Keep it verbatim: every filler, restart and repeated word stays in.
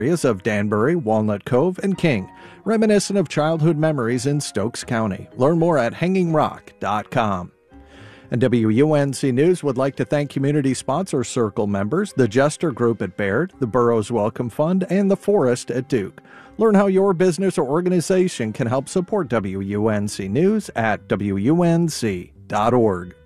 areas of Danbury, Walnut Cove, and King, reminiscent of childhood memories in Stokes County. Learn more at hanging rock dot com. And W U N C News would like to thank community sponsor Circle members, the Jester Group at Baird, the Burroughs Welcome Fund, and the Forest at Duke. Learn how your business or organization can help support W U N C News at W U N C dot org.